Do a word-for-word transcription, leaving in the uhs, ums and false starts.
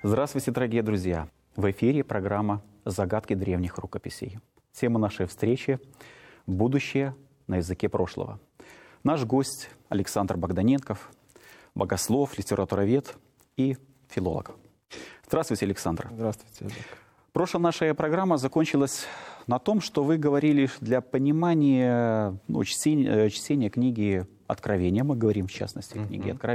Здравствуйте, дорогие друзья! В эфире программа «Загадки древних рукописей». Тема нашей встречи – «Будущее на языке прошлого». Наш гость Александр Богданенков, богослов, литературовед и филолог. Здравствуйте, Александр. Здравствуйте, Олег. Прошлая наша программа закончилась на том, что вы говорили для понимания ну, чтения, чтения книги «Откровения». Мы говорим, в частности, книги «Откровения».